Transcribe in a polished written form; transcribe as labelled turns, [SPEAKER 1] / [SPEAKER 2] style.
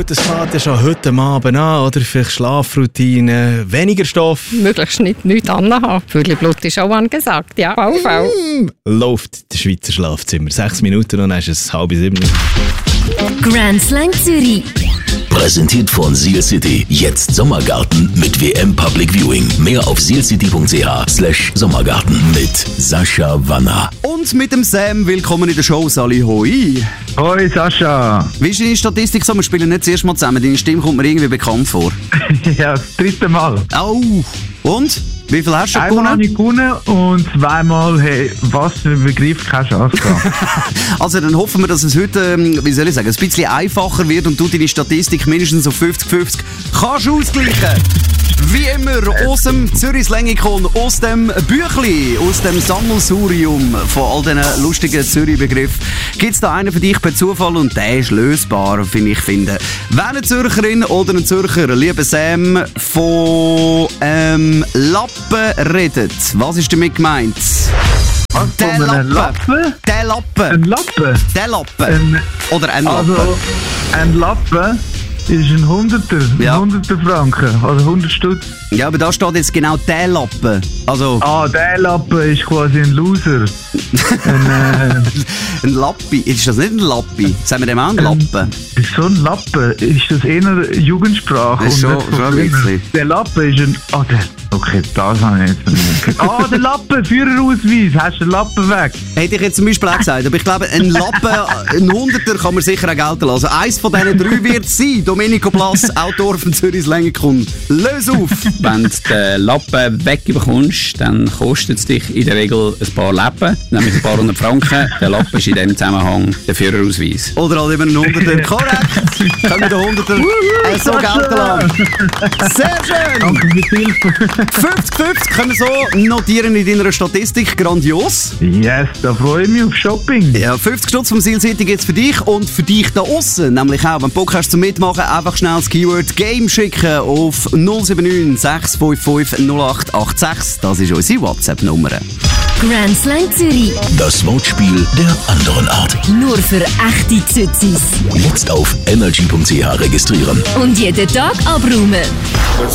[SPEAKER 1] Das fängt ja schon heute Abend an, oder? Vielleicht Schlafroutine, weniger Stoff.
[SPEAKER 2] Möglichst nichts anhaben. Vögelblut ist auch angesagt, ja.
[SPEAKER 1] Läuft das Schweizer Schlafzimmer. 6 Minuten und dann ist es 6:30.
[SPEAKER 3] Grand Slang Zürich.
[SPEAKER 4] Präsentiert von Seal City. Jetzt Sommergarten mit WM Public Viewing. Mehr auf sealcity.ch/Sommergarten mit Sascha Wanner.
[SPEAKER 5] Und mit dem Sam. Willkommen in der Show, Sali. Hoi.
[SPEAKER 6] Hoi Sascha.
[SPEAKER 5] Wie ist deine Statistik so? Wir spielen nicht das erste Mal zusammen. Deine Stimme kommt mir irgendwie bekannt vor.
[SPEAKER 6] Ja, das 3. Mal.
[SPEAKER 5] Oh. Und? Wie viel hast du
[SPEAKER 6] Einmal habe ich gewonnen und zweimal, hey, was für ein Begriff, keine Chance gehabt.
[SPEAKER 5] Also dann hoffen wir, dass es heute, wie soll ich sagen, ein bisschen einfacher wird und du deine Statistik mindestens auf 50-50 kannst ausgleichen. Wie immer aus dem Zürich-Slang-Ikon, aus dem Büchli, aus dem Sammelsurium von all diesen lustigen Zürich-Begriffen, gibt es da einen für dich per Zufall und der ist lösbar, finde ich. Wenn eine Zürcherin oder ein Zürcher, lieber Sam, von Lappen redet, was ist damit gemeint? Der Lappen. Der Lappen.
[SPEAKER 6] Ein Lappen?
[SPEAKER 5] Der Lappen. Oder ein Lappen.
[SPEAKER 6] Also, ein Lappen ist ein Hunderter,
[SPEAKER 5] Ja.
[SPEAKER 6] 100er Franken, also 100 Stutz.
[SPEAKER 5] Ja, aber da steht jetzt genau der Lappen. Also...
[SPEAKER 6] Der Lappen ist quasi ein Loser.
[SPEAKER 5] Ein Lappi. Ist das nicht ein Lappi? Sagen wir dem auch einen Lappen?
[SPEAKER 6] So ein Lappen, ist das eher Jugendsprache?
[SPEAKER 5] Das ist
[SPEAKER 6] und
[SPEAKER 5] schon-
[SPEAKER 6] nicht von
[SPEAKER 5] schon ein
[SPEAKER 6] früher.
[SPEAKER 5] bisschen.
[SPEAKER 6] Der Lappen ist ein... Okay, das habe ich jetzt nicht. Der Lappen, Führerausweis, hast du den Lappen weg?
[SPEAKER 5] Hätte ich jetzt zum Beispiel auch gesagt. Aber ich glaube, ein Lappen, ein Hunderter kann man sicher auch gelten lassen. Also eins von diesen 3 wird es sein. Domenico Blass, Autor von Zürich-Slang-Ikon. Löse auf!
[SPEAKER 7] Wenn du den Lappen wegbekommst, dann kostet es dich in der Regel ein paar Lappen, nämlich ein paar 100 Franken. Der Lappen ist in diesem Zusammenhang der Führerausweis.
[SPEAKER 5] Oder halt eben ein Hunderter. Korrekt! Können wir den Hunderter so gelten lassen. Sehr schön!
[SPEAKER 6] Danke für die Hilfe.
[SPEAKER 5] 50-50 können wir so notieren in deiner Statistik. Grandios!
[SPEAKER 6] Yes, da freue ich mich auf Shopping.
[SPEAKER 5] Ja, 50 Stutz vom Seal City gibt's für dich und für dich da aussen. Nämlich auch, wenn du Bock hast zum Mitmachen, einfach schnell das Keyword Game schicken auf 079 655 0886. Das ist unsere WhatsApp-Nummer.
[SPEAKER 3] Grand Slang Zürich.
[SPEAKER 4] Das Wortspiel der anderen Art.
[SPEAKER 3] Nur für echte Zützis.
[SPEAKER 4] Jetzt auf energy.ch registrieren.
[SPEAKER 3] Und jeden Tag abräumen.